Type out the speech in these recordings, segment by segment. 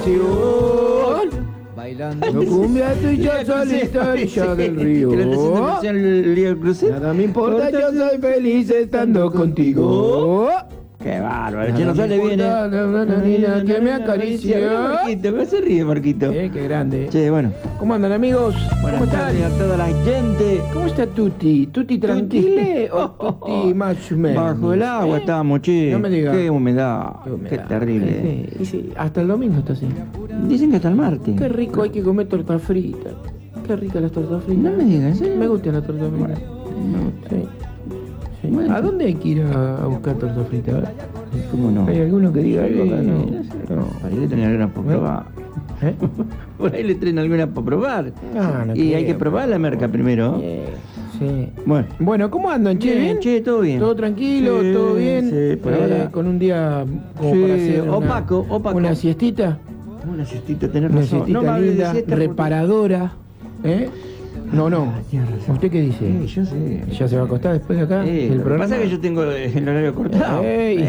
canción. Bailando cumbia tú y yo solito a orilla del río. Nada me importa, yo soy feliz estando contigo. Qué bárbaro, che, no sale bien, Una niña que me acaricia. Marquito, ¿qué se ríe, Marquito? Qué grande. Che, bueno. ¿Cómo andan, amigos? Buenas ¿Cómo tardes están? a toda la gente. ¿Cómo está Tuti? ¿Tuti tranquile o Tuti más o menos? Bajo el agua estamos, che. No me digas. Qué humedad. Qué terrible. Sí, hasta el domingo está así. Dicen que hasta el martes. Qué rico, hay que comer torta frita. Qué ricas las tortas fritas. No me digas, ¿en serio? Me gustan las tortas fritas. Sí. Sí. Bueno. ¿A dónde hay que ir a buscar tortas fritas? ¿Cómo no? ¿Hay alguno que diga algo acá? No. Por ahí le traen alguna para probar. ¿Eh? Por ahí le traen alguna para probar. No Y hay creo. que probar la merca primero. Sí. Bueno. Bueno, ¿cómo andan, che? ¿Bien? Che, todo bien. ¿Todo tranquilo? Sí, ¿Todo bien? sí, por ahora. Con un día como Sí, para hacer opaco. una siestita. Una siestita, tenés Una razón. siestita No me hables de linda, siesta porque- reparadora. ¿Eh? No. Tienes razón. ¿Usted qué dice? Sí, yo sé. ¿Ya se va a acostar después de acá? Lo ¿El que programa? pasa es que yo tengo el horario cortado.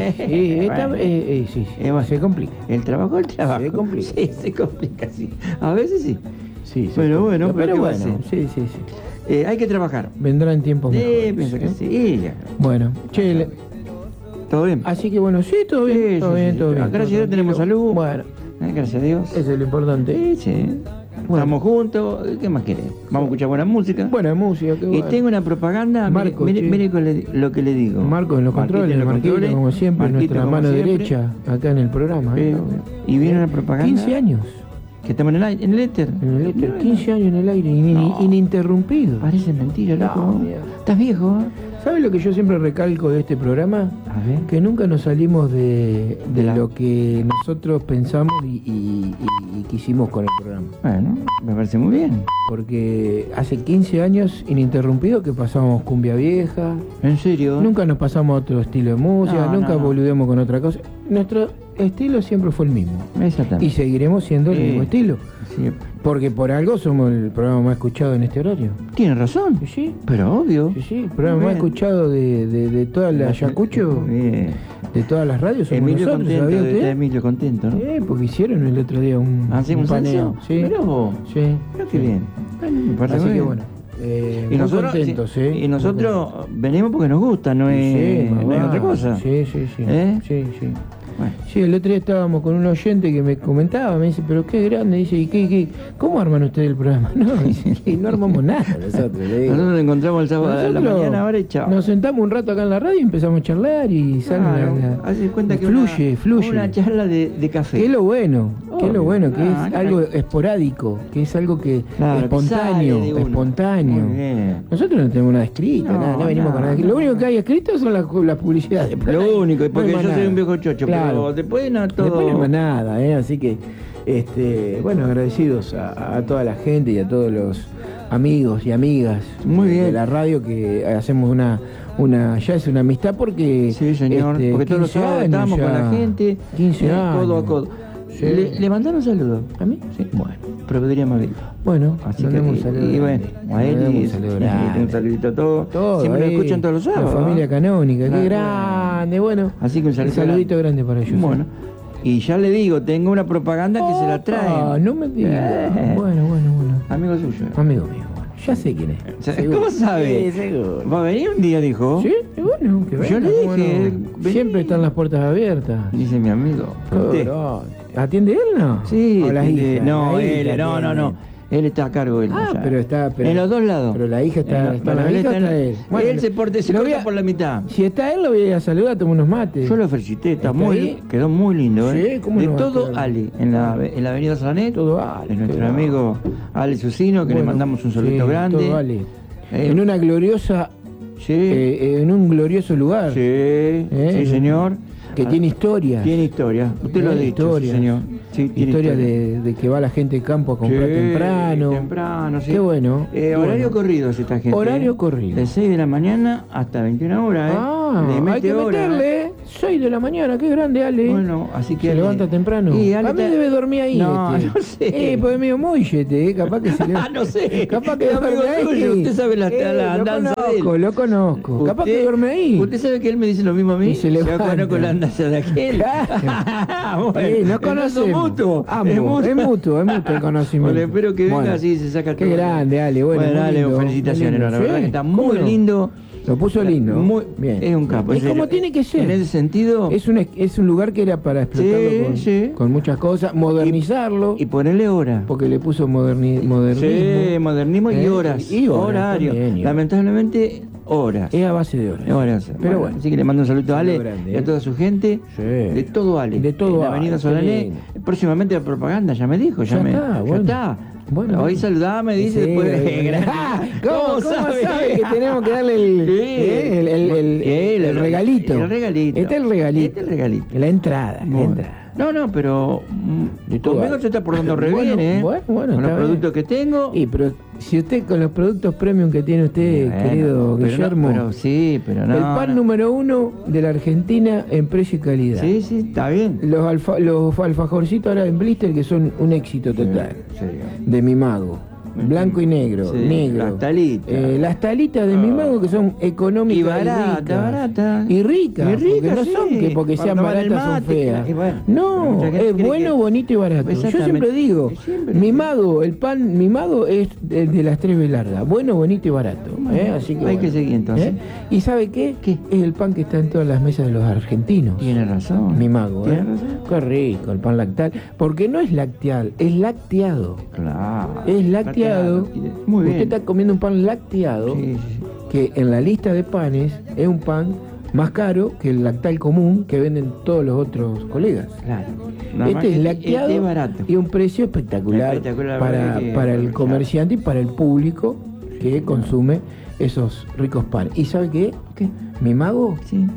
Sí, Bueno. se complica. El trabajo. Se complica. Sí, se complica, sí. A veces sí. Sí, Bueno, bueno, pero ¿qué va a bueno, hacer? sí. Hay que trabajar. Vendrán tiempos Sí, mejores. pienso que sí. Ya. Bueno, che, ¿Todo bien? así que bueno, sí, todo bien, Sí, todo sí, bien, sí. todo bien. Gracias a Dios todo tenemos tranquilo. salud. Bueno, Gracias a Dios. eso es lo importante. Sí, sí. Estamos juntos. ¿Qué más querés? Vamos a escuchar buena música. Buena música, qué Y bueno. tengo una propaganda. Marco, mire, che. mire lo que le digo. Marco en los controles, Marquito, como siempre, Marquito, nuestra como mano siempre. derecha acá en el programa. Sí. Y viene una propaganda. 15 años Que estamos en el éter. en el éter, 15 años en el aire, ininterrumpido. Parece mentira, loco. No, mira. Estás viejo, ¿eh? ¿Sabes lo que yo siempre recalco de este programa? A ver. Que nunca nos salimos de la- lo que nosotros pensamos y quisimos con el programa. Bueno, me parece muy bien. Porque hace 15 años ininterrumpido que pasamos cumbia vieja, ¿En serio? nunca nos pasamos a otro estilo de música, No, nunca no. boludemos con otra cosa. Nuestro estilo siempre fue el mismo. Exactamente. Y seguiremos siendo el Sí. mismo estilo. Sí. Porque por algo somos el programa más escuchado en este horario. Tienes razón. Sí, sí. Pero obvio. Sí, sí, el programa Muy más bien. escuchado de toda la Ayacucho, Muy bien. de todas las radios, somos Emilio nosotros, contento, ¿sabía está usted? Emilio contento, ¿no? Sí, porque hicieron el otro día un ¿Un paneo. censo? Mirá vos. Sí. Mirá qué bien. Bueno, me parece Así muy que bien. bueno, Y muy nosotros, contentos, sí, ¿eh? y Muy nosotros venimos porque nos gusta, no contentos. es, Sí, más no es otra vale. cosa. Sí. ¿Eh? Sí. Bueno. Sí, el otro día estábamos con un oyente que me comentaba, me dice, pero qué grande, dice, ¿y qué? ¿Cómo arman ustedes el programa? No, dice, y no armamos nada nosotros. le digo. Nosotros nos encontramos el sábado a la Nosotros mañana ahora y chao. Nos sentamos un rato acá en la radio y empezamos a charlar y sale Claro, haz de cuenta que fluye. una charla de café. Que es lo bueno, que es Ah, es algo esporádico, que es algo que Claro, que espontáneo, sale de uno. espontáneo. Muy bien. Nosotros no tenemos nada escrito, No, no venimos con nada escrito. Lo único que hay escrito son las publicidades. Lo único, No porque hay más yo soy nada. un viejo chocho, Claro. pero después no todo. Después no hay más nada, así que, bueno, agradecidos a toda la gente y a todos los amigos y amigas Muy bien. de la radio que hacemos ya es una amistad porque... Sí, señor, porque todos los 15 sábados años estábamos con ya, la gente, 15 años. codo a codo. Sí. ¿Le mandaron saludos? ¿A mí? Sí. Bueno, pero pediría más bien. Bueno, Así que, mandemos un saludo y bueno, grande. a él Mandemos y un saludo grande. un saludito a todos. Todo, Siempre ahí, nos escuchan todos los sábados. La familia ¿no? canónica, qué Claro. grande, bueno. Así que un saludito grande para ellos. Bueno, y ya le digo, tengo una propaganda que se la trae. Ah, no me digas. Bueno. Amigo suyo. Amigo mío, bueno, ya sé quién es. Seguro. ¿Cómo sabe? Sí, seguro. Va a venir un día, dijo. Sí, y bueno, que venga, Yo le cómo dije, no. vení. Siempre están las puertas abiertas. Dice mi amigo. Usted. Pero, ¿atiende él no? Sí, ¿O la atiende- hija? no, La hija él, no. atiende. Él está a cargo él. Ah, allá. pero está... en los dos lados. Pero la hija está... Bueno, la él hija está en- está él. él se corta por por la mitad. Si está él, lo voy a ir a saludar, tomar unos mates. Yo lo felicité, ¿Está muy, ahí? quedó muy lindo, ¿eh? Sí, ¿cómo de no va a todo quedar? Ale, en la avenida Sanet, Todo Ale, de nuestro todo amigo Ale Susino, que le Bueno, mandamos un saludito sí, grande. todo vale. Eh, En una gloriosa... Sí, en un glorioso lugar. sí, señor. Que tiene historia. Tiene historia, usted lo ha dicho, historia. sí, señor. Sí, tiene Historia de que va la gente de campo a comprar Sí, temprano. temprano, sí. Qué bueno. qué Horario bueno. corrido es esta gente. Horario corrido. De 6 de la mañana hasta 21 horas, ¿eh? Ah, Le mete hay que hora, meterle. Sí, 6 de la mañana, qué grande, Ale. Bueno, así que... Se levanta temprano. Y Ale a mí debe dormir ahí. No, no sé. Pues es medio mollete, capaz que se le... No sé. Capaz que es amigo duerme ahí. tuyo, usted sabe la andanza de él. Lo conozco. Capaz que duerme ahí. Usted sabe que él me dice lo mismo a mí. Y se levanta. Yo conozco la andanza de aquel. Claro. Bueno, No conocemos. mutuo. Es mutuo el conocimiento. Bueno, espero que venga así y se saca todo. Qué grande, Ale. Bueno, Ale, lindo, felicitaciones. La verdad sí. que está muy lindo. Lo puso lindo. Muy bien. Es un capo. Es como tiene que ser. En ese sentido. Es un lugar que era para explotarlo con muchas cosas, modernizarlo. Y ponerle hora. Porque le puso modernismo. Sí, modernismo y horas. Y horario. También, lamentablemente, horas. Es a base de horas. Pero bueno, así que le mando un saludo a Ale grande, y a toda su gente. Sí. De todo Ale. De todo en la Ale, Avenida qué Solané. lindo. Próximamente la propaganda, ya me dijo. Ya está. Bueno, hoy saludame, dice sí, después. ¿Cómo sabe que tenemos que darle el regalito? El regalito. Este es el regalito. La entrada. No, pero conmigo se está portando re bien, ¿eh? Bueno, con los productos que tengo. Pero si usted con los productos premium que tiene usted, querido Guillermo. Pero no. El pan número 1 de la Argentina en precio y calidad. Sí, está bien. Los alfajorcitos ahora en blister que son un éxito total. Sí. De Mi Mago. Blanco y negro, negro. Las talitas de Mi Mago que son económicas y baratas. Y ricas. Porque no son que porque sean baratas son feas. No, es bueno, bonito y barato. Yo siempre digo, Mi Mago, el pan Mi Mago es de las 3 B largas. Bueno, bonito y barato. Así que hay que seguir entonces. ¿Y sabe qué? Es el pan que está en todas las mesas de los argentinos. Tiene razón. Mi Mago. Tiene razón. Qué rico el pan lactal. Porque no es lacteal, es lacteado. Claro. Es lacteado. Muy bien. Usted está comiendo un pan lacteado, que en la lista de panes es un pan más caro que el lactal común que venden todos los otros colegas. Claro. Este es lacteado es barato. Y un precio espectacular para el comerciante y para el público que consume esos ricos panes. ¿Y sabe qué? Mi Mago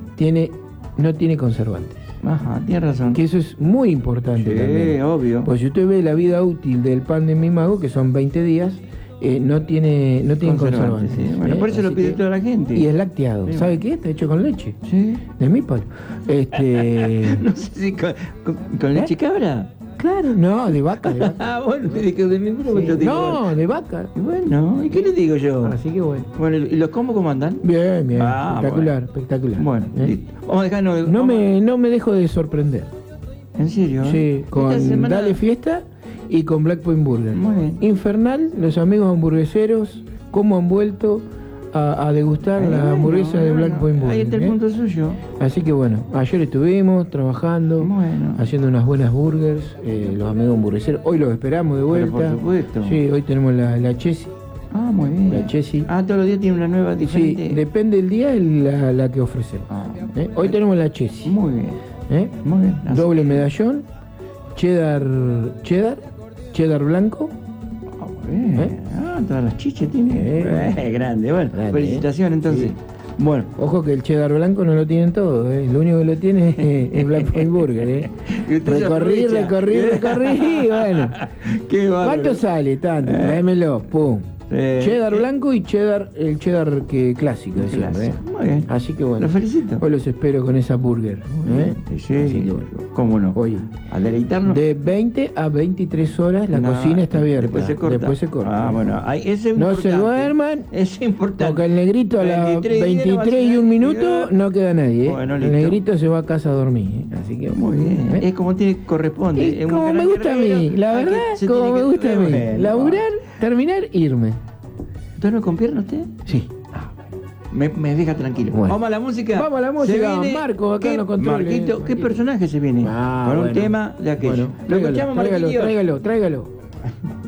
no tiene conservantes. Ajá, tiene razón. Que eso es muy importante también. Obvio. Pues si usted ve la vida útil del pan de Mi Mago, que son 20 días, no tiene conservantes. Sí. Bueno, por eso lo pide toda la gente. Y es lacteado. Sí. ¿Sabe qué? Está hecho con leche. Sí. De mi palo. No sé si con leche cabra. Claro, no, de vaca. Bueno, me dijo de mi no, de vaca. Bueno, ¿y qué le digo yo? Así que bueno. Bueno, ¿y los cómo andan? Bien. Espectacular. Bueno, listo. Vamos a dejarnos... No me dejo de sorprender. ¿En serio? Sí, con Dale Fiesta y con Black Point Burger. Muy bien. Infernal, los amigos hamburgueseros, cómo han vuelto a degustar las hamburguesas de Black Point Burger. Ahí está el punto suyo. Así que bueno, ayer estuvimos trabajando, haciendo unas buenas burgers, los amigos hamburgueseros. Hoy los esperamos de vuelta. Pero por supuesto. Sí, hoy tenemos la Chessy. Muy bien. La Chessy. Todos los días tiene una nueva diferente. Sí, depende del día la que ofrecemos. Hoy tenemos la Chessy. Muy bien. Muy bien. Doble medallón, cheddar blanco. Todas las chiches tiene. Grande, bueno. Felicitaciones entonces. Sí. Bueno. Ojo que el cheddar blanco no lo tienen todo, Lo único que lo tiene es Black Point Burger, Recorrí, bueno. Qué bárbaro. ¿Cuánto sale? Tanto, tráemelo, pum. Cheddar blanco y el cheddar clásico, siempre, Muy bien. Así que bueno. Los felicito. Hoy los espero con esa burger. Sí. Así que bueno. ¿Cómo no? Hoy. A deleitarnos. De 20 a 23 horas la cocina está abierta. Después se corta. Bueno. No se duerman. Es importante. Porque el negrito a las 23 y un minuto no queda nadie. Bueno, el negrito se va a casa a dormir. Así que muy bien. Es como corresponde. Como me gusta a mí. La verdad, como me gusta a mí. Laburar, terminar, irme. ¿Duerme con pierna usted? Sí. Me deja tranquilo. Bueno. Vamos a la música. Se viene Marco, acá nos controla. Marquito, ¿qué personaje se viene? Con un tema de aquello. Bueno, tráigalo.